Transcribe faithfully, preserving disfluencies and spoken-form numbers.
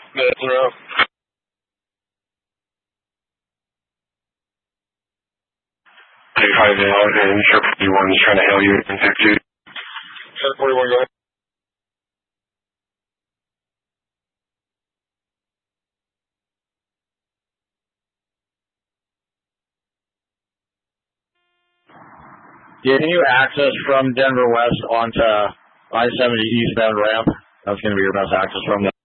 That's rough. Hey, five out, and Sharp forty-one is trying to hail you in Tech two. Sharp forty-one, go ahead. Yeah, can you access from Denver West onto I seventy eastbound ramp? That's going to be your best access from there.